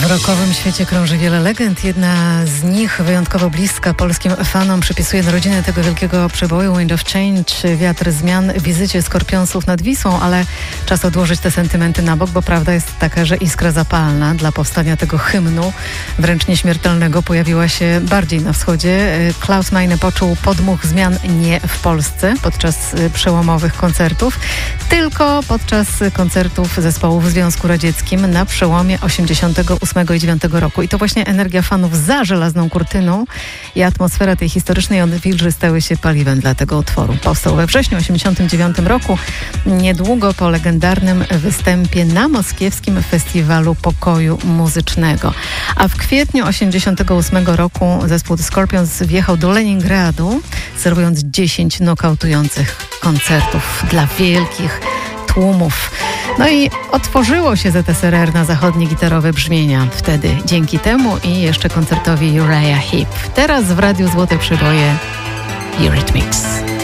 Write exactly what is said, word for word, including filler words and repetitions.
W rockowym świecie krąży wiele legend. Jedna z nich, wyjątkowo bliska polskim fanom, przypisuje narodziny tego wielkiego przeboju Wind of Change, wiatr zmian, wizycie Skorpionsów nad Wisłą, ale czas odłożyć te sentymenty na bok, bo prawda jest taka, że iskra zapalna dla powstania tego hymnu, wręcz nieśmiertelnego, pojawiła się bardziej na wschodzie. Klaus Meine poczuł podmuch zmian nie w Polsce podczas przełomowych koncertów, tylko podczas koncertów zespołów w Związku Radzieckim na przełomie osiemdziesiątego ósmego i dziewiątego roku. I to właśnie energia fanów za żelazną kurtyną i atmosfera tej historycznej odwilży stały się paliwem dla tego utworu. Powstał we wrześniu osiemdziesiątym dziewiątym roku, niedługo po legendarnym występie na moskiewskim Festiwalu Pokoju Muzycznego. A w kwietniu osiemdziesiątego ósmego roku zespół The Scorpions wjechał do Leningradu, serwując dziesięć nokautujących koncertów dla wielkich tłumów. No i otworzyło się Z S R R na zachodnie gitarowe brzmienia wtedy dzięki temu i jeszcze koncertowi Uriah Heep. Teraz w Radiu Złote Przeboje Eurythmics.